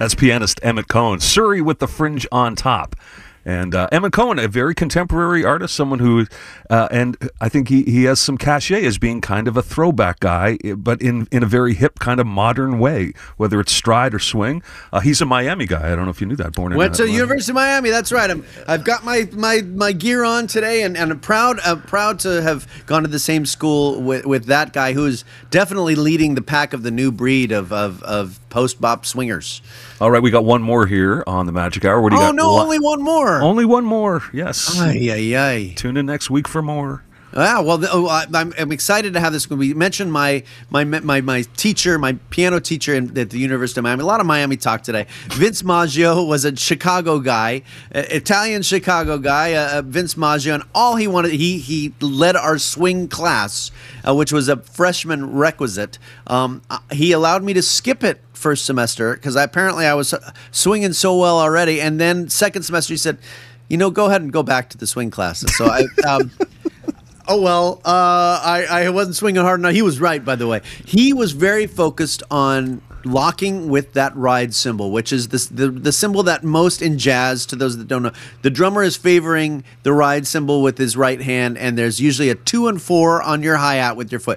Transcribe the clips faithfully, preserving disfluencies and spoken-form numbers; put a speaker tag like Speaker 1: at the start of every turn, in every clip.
Speaker 1: That's pianist Emmett Cohen. Surrey with the Fringe on Top. And uh, Emmett Cohen, a very contemporary artist, someone who, uh, and I think he, he has some cachet as being kind of a throwback guy, but in, in a very hip kind of modern way, whether it's stride or swing. Uh, he's a Miami guy. I don't know if you knew that. Born in
Speaker 2: Went to
Speaker 1: Miami.
Speaker 2: University of Miami. That's right. I'm, I've got my, my, my gear on today, and, and I'm proud I'm proud to have gone to the same school with, with that guy who's definitely leading the pack of the new breed of, of, of post-bop swingers.
Speaker 1: All right, we got one more here on the Magic Hour. What do you
Speaker 2: oh,
Speaker 1: got?
Speaker 2: no,
Speaker 1: Lo-
Speaker 2: only one more.
Speaker 1: Only one more, yes.
Speaker 2: Ay, ay, ay.
Speaker 1: Tune in next week for more.
Speaker 2: Ah, well, the, oh, I, I'm, I'm excited to have this. We mentioned my my my my teacher, my piano teacher in, at the University of Miami. A lot of Miami talk today. Vince Maggio was a Chicago guy, uh, Italian Chicago guy. Uh, Vince Maggio, and all he wanted, he he led our swing class, uh, which was a freshman requisite. Um, uh, he allowed me to skip it first semester because apparently I was swinging so well already, and then second semester he said, you know, go ahead and go back to the swing classes. So I. Um, Oh, well, uh, I, I wasn't swinging hard enough. He was right, by the way. He was very focused on locking with that ride cymbal, which is this, the, the cymbal that most in jazz, to those that don't know, the drummer is favoring the ride cymbal with his right hand, and there's usually a two and four on your hi-hat with your foot.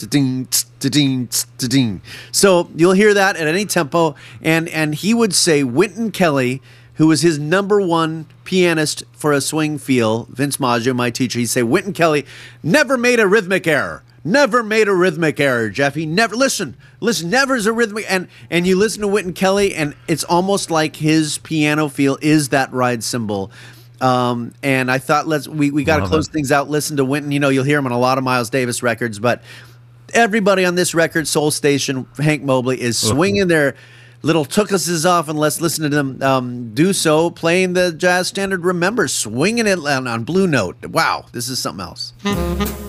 Speaker 2: So you'll hear that at any tempo, and, and he would say Wynton Kelly, who was his number one pianist for a swing feel, Vince Maggio, my teacher, he'd say, Wynton Kelly never made a rhythmic error. Never made a rhythmic error, Jeff. He never, listen, listen, never is a rhythmic, and, and you listen to Wynton Kelly, and it's almost like his piano feel is that ride cymbal. Um, and I thought, let's, we, we got to close it. things out, listen to Wynton. You know, you'll hear him on a lot of Miles Davis records, but everybody on this record, Soul Station, Hank Mobley, is swinging their little tookuses off, and let's listen to them um, do so, playing the jazz standard Remember, swinging it on, on Blue Note. Wow, this is something else.